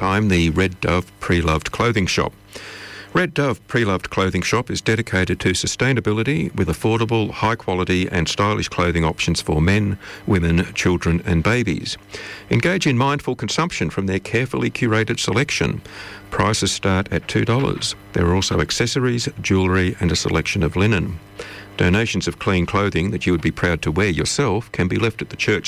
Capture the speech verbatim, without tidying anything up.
time, the Red Dove Pre-Loved Clothing Shop. Red Dove Pre-Loved Clothing Shop is dedicated to sustainability with affordable, high-quality and stylish clothing options for men, women, children and babies. Engage in mindful consumption from their carefully curated selection. Prices start at two dollars. There are also accessories, jewellery and a selection of linen. Donations of clean clothing that you would be proud to wear yourself can be left at the church